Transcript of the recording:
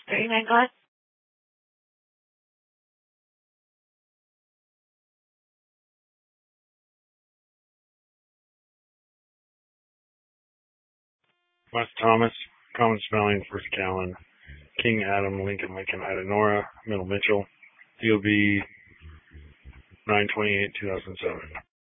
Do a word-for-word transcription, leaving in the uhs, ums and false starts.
thirty-nine glass. Wes Thomas, common spelling, first Callan, King Adam, Lincoln, Lincoln, Ida Nora, Middle Mitchell, D O B nine twenty-eight two thousand seven.